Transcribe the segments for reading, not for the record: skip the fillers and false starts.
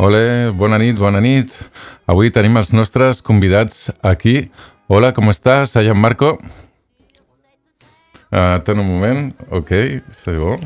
Hola, bona nit. Avui tenim els nostres convidats aquí. Hola, com estàs, Gianmarco? Ten un moment, ok, segó.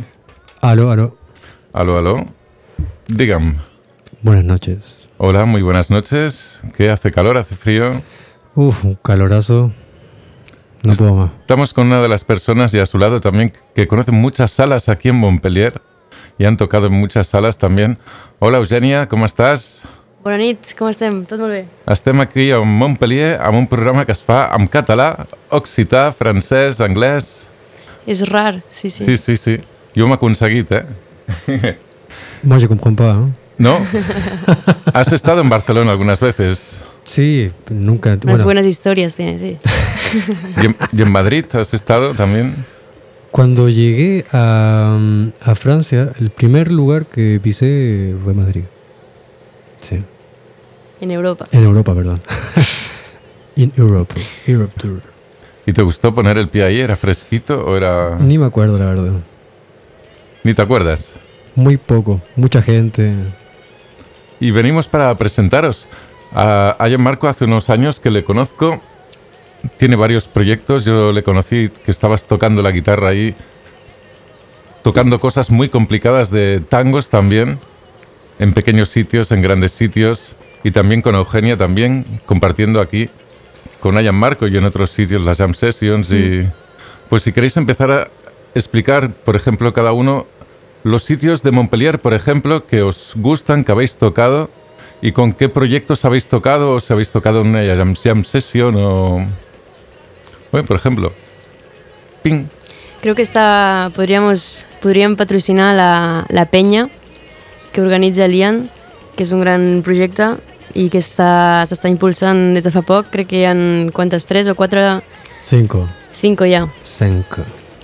Aló. Dígame. Buenas noches. Hola, muy buenas noches. ¿Qué hace calor, hace frío? Un calorazo. No puedo más. Estamos con una de las personas y a su lado también que conocen muchas salas aquí en Montpellier y han tocado en muchas salas también. Hola, Eugènia, com estàs? Bona nit, com estem? Tot molt bé? Estem aquí a Montpellier amb un programa que es fa en català, occità, francès, anglès... És rar, sí. Sí. Jo m'he aconseguit, Moi, je comprends pas, ¿eh? ¿No? ¿Has estado en Barcelona algunas veces? Sí, nunca... Unas buenas historias tiene, sí. ¿Y en Madrid has estado también? Cuando llegué a Francia, el primer lugar que pisé fue Madrid. Sí. En Europa. En Europa, perdón. In Europe Tour. ¿Y te gustó poner el pie ahí? ¿Era fresquito o era...? Ni me acuerdo, la verdad. ¿Ni te acuerdas? Muy poco, mucha gente. Y venimos para presentaros a Gianmarco. Hace unos años que le conozco. Tiene varios proyectos. Yo le conocí que estabas tocando la guitarra ahí, tocando cosas muy complicadas de tangos también, en pequeños sitios, en grandes sitios, y también con Eugènia, también compartiendo aquí con Gianmarco y en otros sitios las jam sessions. Y pues si queréis empezar a explicar, por ejemplo, cada uno los sitios de Montpellier, por ejemplo, que os gustan, que habéis tocado, y con qué proyectos habéis tocado, o si habéis tocado en una jam session o... Bueno, por ejemplo, ping. Creo que podríem patrocinar la penya que organitza l'Ian, que és un gran projecte i que s'està impulsant des de fa poc. Crec que hi ha quantes, 3 o 4? 5 ya. 5.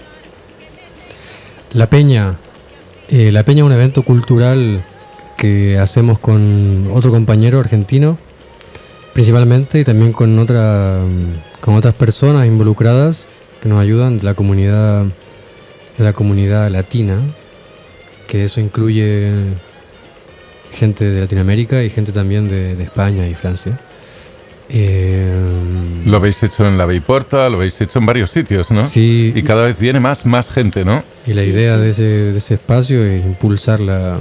La Peña es un evento cultural que hacemos con otro compañero argentino, principalmente, y también con otras personas involucradas que nos ayudan de la comunidad latina, que eso incluye gente de Latinoamérica y gente también de España y Francia. Lo habéis hecho en la Beiporta, lo habéis hecho en varios sitios, ¿no? Sí. Y cada vez viene más gente, ¿no? Y la idea de ese espacio es impulsar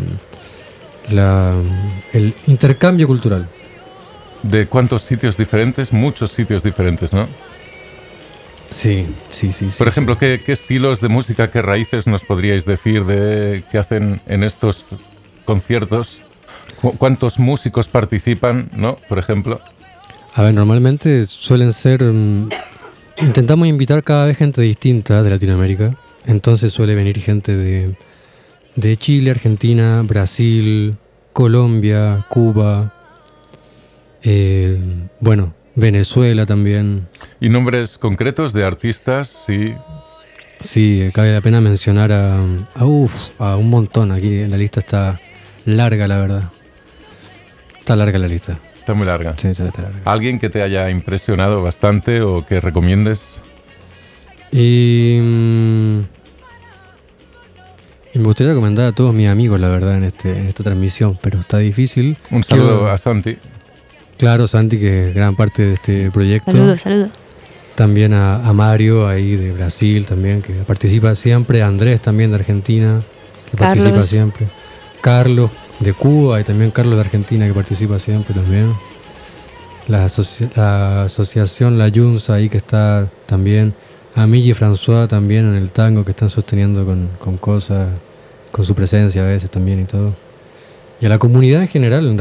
el intercambio cultural. ¿De cuántos sitios diferentes? Muchos sitios diferentes, ¿no? Sí. Por ejemplo, ¿qué estilos de música, qué raíces nos podríais decir de que hacen en estos conciertos? ¿Cuántos músicos participan, no? Por ejemplo. A ver, normalmente suelen ser... intentamos invitar cada vez gente distinta de Latinoamérica. Entonces suele venir gente de Chile, Argentina, Brasil, Colombia, Cuba... Venezuela también. ¿Y nombres concretos de artistas? Sí. Sí, cabe la pena mencionar a un montón. Aquí en la lista está larga, la verdad. Está larga la lista. Está muy larga. Sí, está larga. ¿Alguien que te haya impresionado bastante o que recomiendes? Y me gustaría recomendar a todos mis amigos, la verdad, en esta transmisión, pero está difícil. Un saludo a Santi. Claro, Santi, que es gran parte de este proyecto. Saludo. También a Mario, ahí de Brasil también, que participa siempre. Andrés también de Argentina, que participa siempre. Carlos de Cuba y también Carlos de Argentina, que participa siempre también. La asociación La Yunza ahí que está también. A Mille y François también en el tango, que están sosteniendo con cosas, con su presencia a veces también y todo. Y a la comunidad en general,